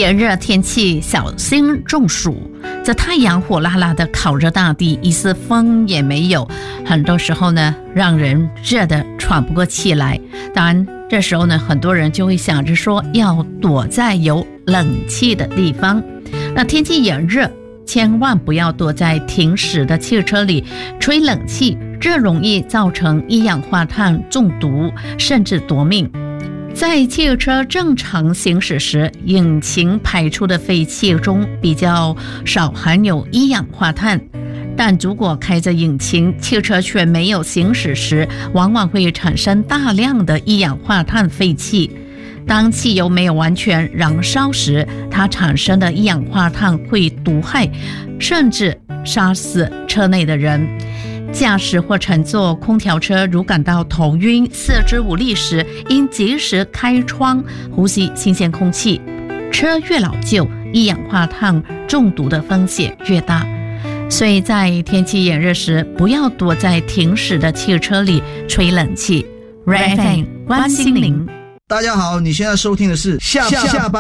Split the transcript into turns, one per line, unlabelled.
炎热天气小心中暑，这太阳火辣辣的烤热大地，一丝风也没有，很多时候呢让人热得喘不过气来。当然这时候呢很多人就会想着说要躲在有冷气的地方。那天气炎热，千万不要躲在停驶的汽车里吹冷气，这容易造成一氧化碳中毒，甚至夺命。在汽车正常行驶时，引擎排出的废气中比较少含有一氧化碳，但如果开着引擎，汽车却没有行驶时，往往会产生大量的一氧化碳废气。当汽油没有完全燃烧时，它产生的一氧化碳会毒害，甚至杀死车内的人。驾驶或乘坐空调车如感到头晕、四肢无力时，应及时开窗呼吸新鲜空气。车越老旧，一氧化碳中毒的风险越大，所以在天气炎热时，不要躲在停驶的汽车里吹冷气。Red FM 关心您。
大家好，你现在收听的是下班